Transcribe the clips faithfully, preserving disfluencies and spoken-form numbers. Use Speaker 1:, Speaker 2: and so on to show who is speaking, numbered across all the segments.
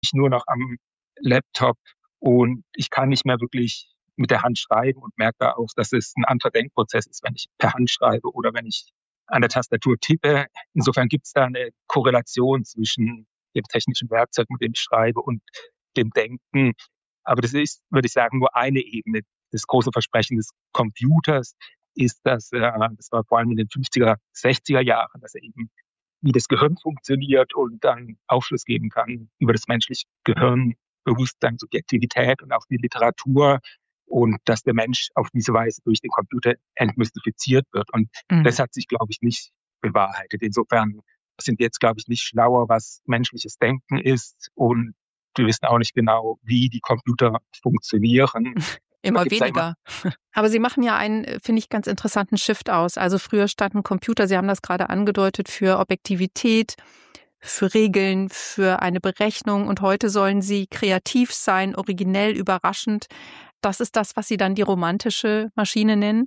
Speaker 1: ich nur noch am Laptop und ich kann nicht mehr wirklich mit der Hand schreiben und merke da auch, dass es ein anderer Denkprozess ist, wenn ich per Hand schreibe oder wenn ich an der Tastatur tippe. Insofern gibt es da eine Korrelation zwischen dem technischen Werkzeug, mit dem ich schreibe, und dem Denken. Aber das ist, würde ich sagen, nur eine Ebene. Das große Versprechen des Computers ist, dass, äh, das war vor allem in den fünfziger, sechziger Jahren, dass er eben wie das Gehirn funktioniert und dann Aufschluss geben kann über das menschliche Gehirn, Bewusstsein, Subjektivität und auch die Literatur, und dass der Mensch auf diese Weise durch den Computer entmystifiziert wird. Und mhm. das hat sich, glaube ich, nicht bewahrheitet. Insofern sind wir jetzt, glaube ich, nicht schlauer, was menschliches Denken ist, und wir wissen auch nicht genau, wie die Computer funktionieren.
Speaker 2: Immer weniger. Immer. Aber Sie machen ja einen, finde ich, ganz interessanten Shift aus. Also früher standen Computer, Sie haben das gerade angedeutet, für Objektivität, für Regeln, für eine Berechnung, und heute sollen sie kreativ sein, originell, überraschend. Das ist das, was Sie dann die romantische Maschine nennen?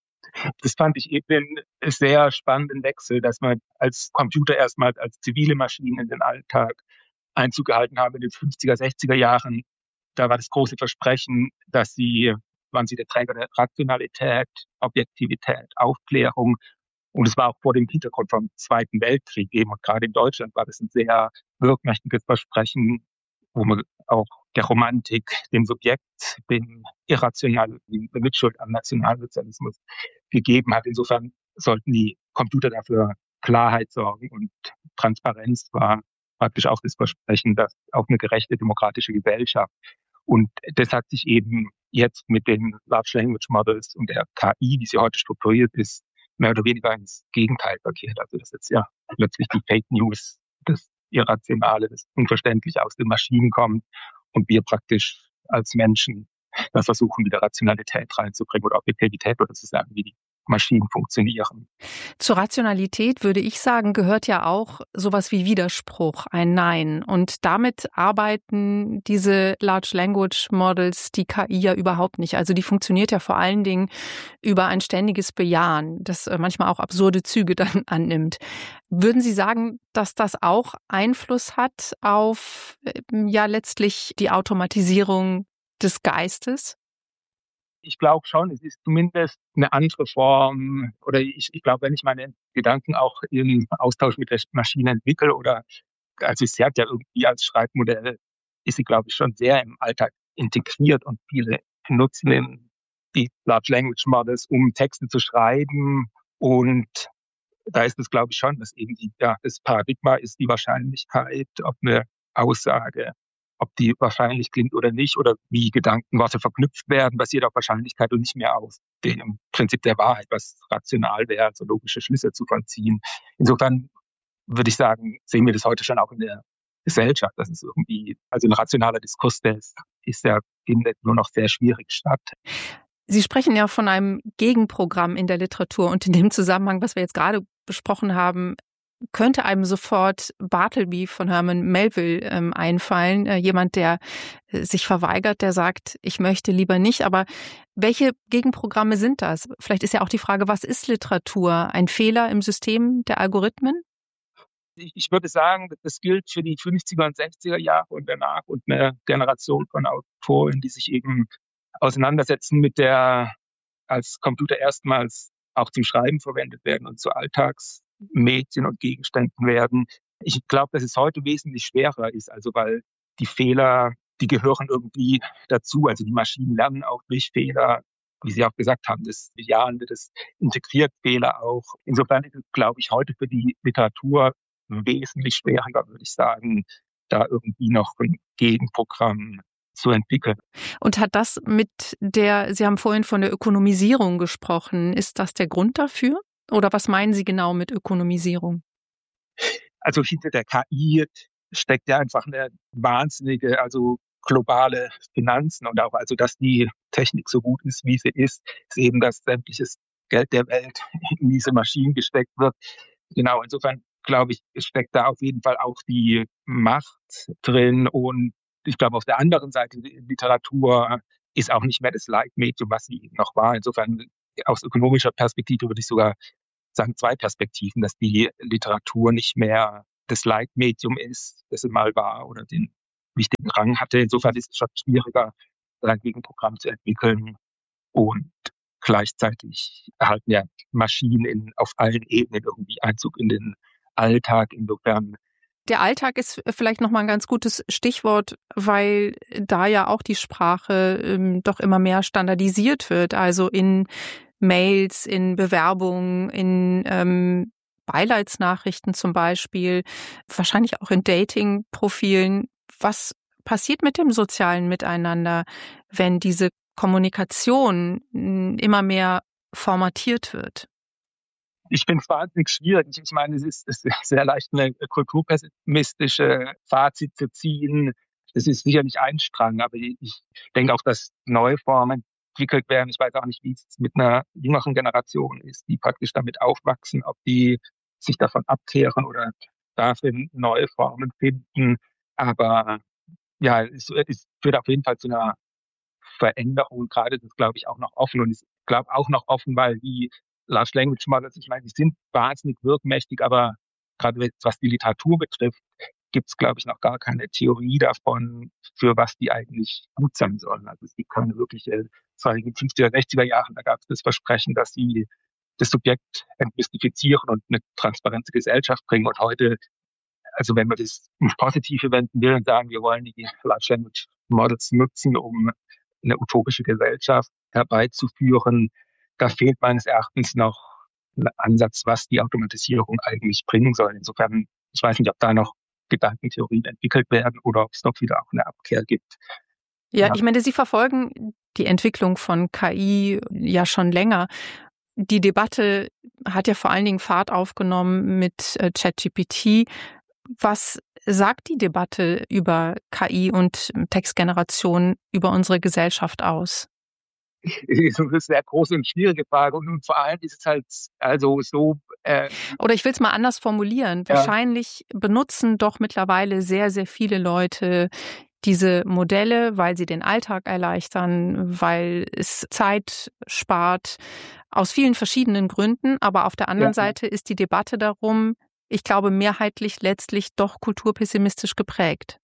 Speaker 1: Das fand ich eben einen sehr spannenden Wechsel, dass man als Computer erstmal als zivile Maschine in den Alltag Einzug gehalten haben in den fünfziger, sechziger Jahren. Da war das große Versprechen, dass sie, waren sie der Träger der Rationalität, Objektivität, Aufklärung. Und es war auch vor dem Hintergrund vom Zweiten Weltkrieg eben. Und gerade in Deutschland war das ein sehr wirkmächtiges Versprechen, wo man auch der Romantik, dem Subjekt, dem Irrationalen, der Mitschuld am Nationalsozialismus gegeben hat. Insofern sollten die Computer dafür Klarheit sorgen, und Transparenz war praktisch auch das Versprechen, dass auch eine gerechte demokratische Gesellschaft. Und das hat sich eben jetzt mit den Large Language Models und der K I, wie sie heute strukturiert ist, mehr oder weniger ins Gegenteil verkehrt. Also dass jetzt ja plötzlich die Fake News, das Irrationale, das Unverständliche aus den Maschinen kommt und wir praktisch als Menschen da versuchen, wieder Rationalität reinzubringen oder Objektivität, oder zu sagen, wie die Maschinen funktionieren.
Speaker 2: Zur Rationalität, würde ich sagen, gehört ja auch sowas wie Widerspruch, ein Nein. Und damit arbeiten diese Large Language Models, die K I, ja überhaupt nicht. Also die funktioniert ja vor allen Dingen über ein ständiges Bejahen, das manchmal auch absurde Züge dann annimmt. Würden Sie sagen, dass das auch Einfluss hat auf ja letztlich die Automatisierung des Geistes?
Speaker 1: Ich glaube schon, es ist zumindest eine andere Form, oder ich, ich glaube, wenn ich meine Gedanken auch im Austausch mit der Maschine entwickle, oder also sie hat ja irgendwie als Schreibmodell, ist sie, glaube ich, schon sehr im Alltag integriert, und viele nutzen die Large Language Models, um Texte zu schreiben, und da ist es, glaube ich, schon, dass eben die, ja, das Paradigma ist die Wahrscheinlichkeit, ob eine Aussage, ob die wahrscheinlich klingt oder nicht, oder wie Gedankenworte verknüpft werden, basiert auf Wahrscheinlichkeit und nicht mehr auf dem Prinzip der Wahrheit, was rational wäre, also logische Schlüsse zu vollziehen. Insofern würde ich sagen, sehen wir das heute schon auch in der Gesellschaft. Das ist irgendwie, also ein rationaler Diskurs, der ist, ist ja, findet nur noch sehr schwierig statt.
Speaker 2: Sie sprechen ja von einem Gegenprogramm in der Literatur, und in dem Zusammenhang, was wir jetzt gerade besprochen haben, könnte einem sofort Bartleby von Herman Melville ähm, einfallen. Äh, jemand, der äh, sich verweigert, der sagt, ich möchte lieber nicht. Aber welche Gegenprogramme sind das? Vielleicht ist ja auch die Frage, was ist Literatur? Ein Fehler im System der Algorithmen?
Speaker 1: Ich, ich würde sagen, das gilt für die fünfziger und sechziger Jahre und danach, und eine Generation von Autoren, die sich eben auseinandersetzen mit der, als Computer erstmals auch zum Schreiben verwendet werden und zu Alltagsmedien und Gegenständen werden. Ich glaube, dass es heute wesentlich schwerer ist, also weil die Fehler, die gehören irgendwie dazu. Also die Maschinen lernen auch durch Fehler, wie Sie auch gesagt haben, das Bejahende, das integriert Fehler auch. Insofern ist es, glaube ich, heute für die Literatur wesentlich schwerer, würde ich sagen, da irgendwie noch ein Gegenprogramm zu entwickeln.
Speaker 2: Und hat das mit der, Sie haben vorhin von der Ökonomisierung gesprochen, ist das der Grund dafür? Oder was meinen Sie genau mit Ökonomisierung?
Speaker 1: Also hinter der K I steckt ja einfach eine wahnsinnige, also globale Finanzen, und auch, also dass die Technik so gut ist, wie sie ist, ist eben, dass sämtliches Geld der Welt in diese Maschinen gesteckt wird. Genau, insofern glaube ich, steckt da auf jeden Fall auch die Macht drin, und ich glaube, auf der anderen Seite, die Literatur ist auch nicht mehr das Leitmedium, was sie noch war. Insofern, aus ökonomischer Perspektive würde ich sogar sagen, zwei Perspektiven, dass die Literatur nicht mehr das Leitmedium ist, das sie mal war, oder den wichtigen Rang hatte. Insofern ist es schon schwieriger, dagegen ein Programm zu entwickeln. Und gleichzeitig erhalten ja Maschinen in, auf allen Ebenen irgendwie Einzug in den Alltag. Insofern
Speaker 2: Der Alltag ist vielleicht noch mal ein ganz gutes Stichwort, weil da ja auch die Sprache ähm, doch immer mehr standardisiert wird. Also in Mails, in Bewerbungen, in ähm, Beileidsnachrichten zum Beispiel, wahrscheinlich auch in Dating-Profilen. Was passiert mit dem sozialen Miteinander, wenn diese Kommunikation mh, immer mehr formatiert wird?
Speaker 1: ich finde es wahnsinnig schwierig. Ich meine, es ist, es ist sehr leicht, eine kulturpessimistische Fazit zu ziehen. Das ist sicherlich ein Strang, aber ich denke auch, dass neue Formen entwickelt werden. Ich weiß auch nicht, wie es mit einer jüngeren Generation ist, die praktisch damit aufwachsen, ob die sich davon abkehren oder dafür neue Formen finden. Aber ja, es, es führt auf jeden Fall zu einer Veränderung. Gerade das glaube ich auch noch offen. Und ich glaube auch noch offen, weil die Large Language Models, ich meine, die sind wahnsinnig wirkmächtig, aber gerade was die Literatur betrifft, gibt es, glaube ich, noch gar keine Theorie davon, für was die eigentlich gut sein sollen. Also es gibt keine wirkliche, das war in den fünfziger, sechziger Jahren, da gab es das Versprechen, dass sie das Subjekt entmystifizieren und eine transparente Gesellschaft bringen. Und heute, also wenn wir das Positive wenden will und sagen, wir wollen die Large Language Models nutzen, um eine utopische Gesellschaft herbeizuführen, da fehlt meines Erachtens noch ein Ansatz, was die Automatisierung eigentlich bringen soll. Insofern, ich weiß nicht, ob da noch Gedankentheorien entwickelt werden oder ob es doch wieder auch eine Abkehr gibt.
Speaker 2: Ja, ja, ich meine, Sie verfolgen die Entwicklung von K I ja schon länger. Die Debatte hat ja vor allen Dingen Fahrt aufgenommen mit äh, ChatGPT. Was sagt die Debatte über K I und Textgeneration über unsere Gesellschaft aus?
Speaker 1: Das ist eine sehr große und schwierige Frage. Und vor allem ist es halt also so. Äh,
Speaker 2: Oder ich will es mal anders formulieren. Ja. Wahrscheinlich benutzen doch mittlerweile sehr, sehr viele Leute diese Modelle, weil sie den Alltag erleichtern, weil es Zeit spart, aus vielen verschiedenen Gründen. Aber auf der anderen ja. Seite ist die Debatte darum, ich glaube, mehrheitlich letztlich doch kulturpessimistisch geprägt.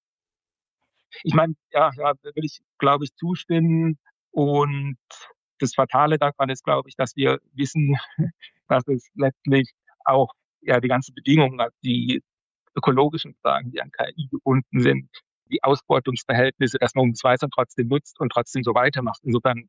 Speaker 1: Ich meine, ja, ja, da will ich, glaube ich, zustimmen. Und das Fatale daran ist, glaube ich, dass wir wissen, dass es letztlich auch ja die ganzen Bedingungen hat, die ökologischen Fragen, die an K I gebunden sind, die Ausbeutungsverhältnisse, dass man uns weiter trotzdem nutzt und trotzdem so weitermacht. Insofern,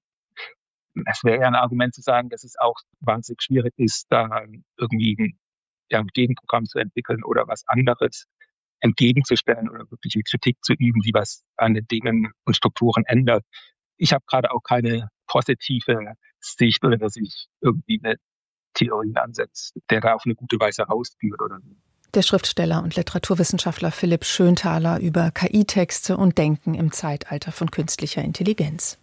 Speaker 1: es wäre eher ein Argument zu sagen, dass es auch wahnsinnig schwierig ist, da irgendwie ein, ja, ein Gegenprogramm zu entwickeln oder was anderes entgegenzustellen oder wirklich Kritik zu üben, die was an den Dingen und Strukturen ändert. Ich habe gerade auch keine positive Sicht oder dass ich irgendwie eine Theorie ansetze, der da auf eine gute Weise rausführt oder so.
Speaker 2: Der Schriftsteller und Literaturwissenschaftler Philipp Schönthaler über K I-Texte und Denken im Zeitalter von künstlicher Intelligenz.